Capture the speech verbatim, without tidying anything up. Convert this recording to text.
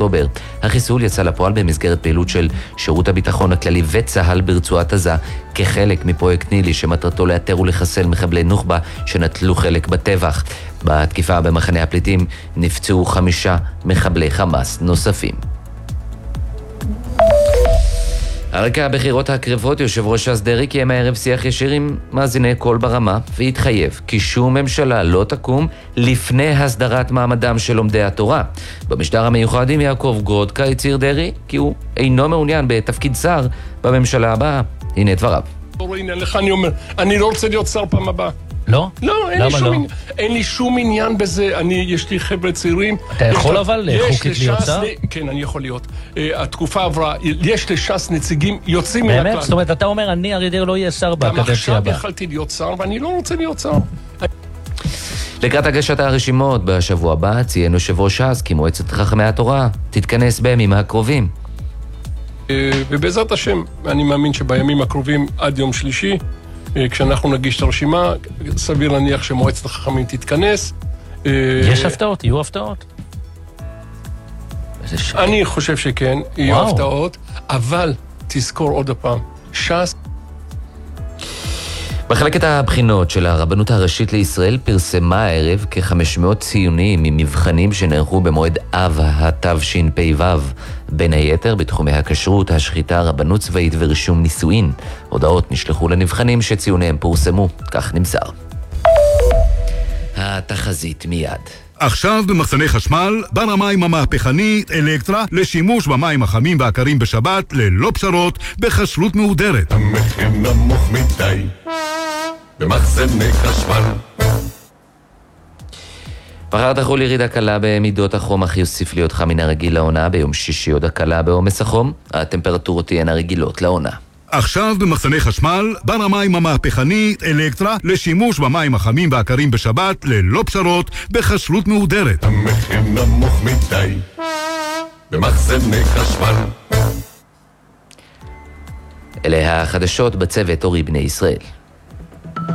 באוקטובר. החיסול יצא לפועל במסגרת פעילות של שירות הביטחון הכללי וצה"ל ברצועת עזה, כחלק מפרויקט נילי שמטרתו לאתר ולחסל מחבלי נוח'בה שנטלו חלק בטבח. בתקיפה במחנה הפליטים נפצעו חמישה מחבלי חמאס נוספים. על רקע הבחירות הקרבות, יושב ראש ש"ס דרעי קיים הערב שיח ישיר עם מאזיני קול ברמה והתחייב כי שום ממשלה לא תקום לפני הסדרת מעמדם של לומדי התורה. במשדר המיוחד עם יעקב גרודקה הצהיר דרעי כי הוא אינו מעוניין בתפקיד שר בממשלה הבאה. הנה דבריו. הנה לך אני אומר, אני לא רוצה להיות שר פעם הבאה. לא? לא, אין לי, למה שום לא? עניין, אין לי שום עניין בזה. אני, יש לי חבר'ה צעירים. אתה יכול אבל חוקית להיות לש"ס, שר? כן, אני יכול להיות. Uh, התקופה עברה, יש לש"ס נציגים יוצאים מן הכלל. באמת? זאת אומרת, אתה אומר, אני אריה דרעי לא יהיה שר גם בקדנציה עכשיו הבאה. יכלתי להיות שר, ואני לא רוצה להיות שר. לקראת הגשת הרשימות בשבוע הבא ציין יושב ראש ש"ס כי מועצת חכמי התורה תתכנס בימים הקרובים. Uh, ובעזרת השם, אני מאמין שבימים הקרובים עד יום שלישי, כשאנחנו נגיש את הרשימה, סביר להניח שמועצת החכמים תתכנס. יש הפתעות? יהיו הפתעות? אני חושב שכן, יהיו וואו. הפתעות, אבל תזכור עוד הפעם, ש"ס... מחלקת הבחינות של הרבנות הראשית לישראל פרסמה הערב כ-חמש מאות ציונים ממבחנים שנערכו במועד אב התשפ"ו, בין היתר בתחומי הכשרות, השחיטה, רבנות צבאית ורישום נישואין. הודעות נשלחו לנבחנים שציוניהם פורסמו, כך נמסר. התחזית מיד. עכשיו במחסני חשמל, בר המים המהפכני אלקטרה לשימוש במים החמים והקרים בשבת ללא פשרות בכשרות מהודרת. המחיר נמוך מדי במחסני חשמל. מחר תחול ירידה קלה במידות החום, אך יוסיף להיות חם מן הרגיל לעונה. ביום שישי עוד הקלה בעומס החום, הטמפרטורות תהיינה רגילות לעונה. עכשיו במחסני חשמל, בר המים המהפכני אלקטרה לשימוש במים החמים והקרים בשבת ללא פשרות בכשרות מהודרת. המחיר נמוך מדי במחסני חשמל. אלה החדשות בצוות אורי בני ישראל.